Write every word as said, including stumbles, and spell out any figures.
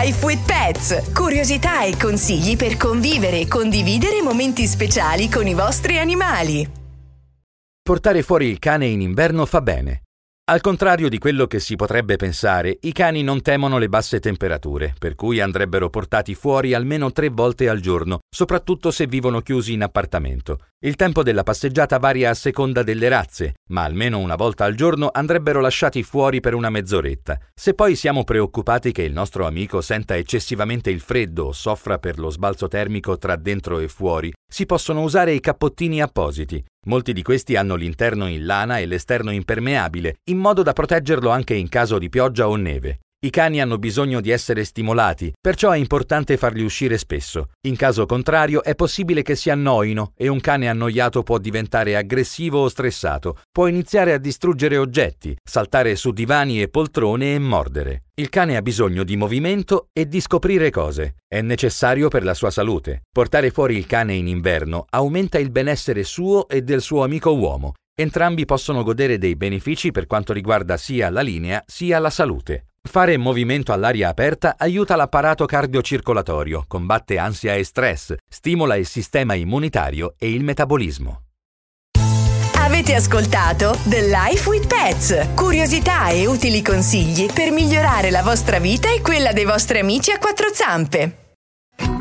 Life with Pets. Curiosità e consigli per convivere e condividere momenti speciali con i vostri animali. Portare fuori il cane in inverno fa bene. Al contrario di quello che si potrebbe pensare, i cani non temono le basse temperature, per cui andrebbero portati fuori almeno tre volte al giorno, soprattutto se vivono chiusi in appartamento. Il tempo della passeggiata varia a seconda delle razze, ma almeno una volta al giorno andrebbero lasciati fuori per una mezz'oretta. Se poi siamo preoccupati che il nostro amico senta eccessivamente il freddo o soffra per lo sbalzo termico tra dentro e fuori, si possono usare i cappottini appositi. Molti di questi hanno l'interno in lana e l'esterno impermeabile, in modo da proteggerlo anche in caso di pioggia o neve. I cani hanno bisogno di essere stimolati, perciò è importante farli uscire spesso. In caso contrario è possibile che si annoino e un cane annoiato può diventare aggressivo o stressato, può iniziare a distruggere oggetti, saltare su divani e poltrone e mordere. Il cane ha bisogno di movimento e di scoprire cose. È necessario per la sua salute. Portare fuori il cane in inverno aumenta il benessere suo e del suo amico uomo. Entrambi possono godere dei benefici per quanto riguarda sia la linea sia la salute. Fare movimento all'aria aperta aiuta l'apparato cardiocircolatorio, combatte ansia e stress, stimola il sistema immunitario e il metabolismo. Avete ascoltato The Life with Pets. Curiosità e utili consigli per migliorare la vostra vita e quella dei vostri amici a quattro zampe.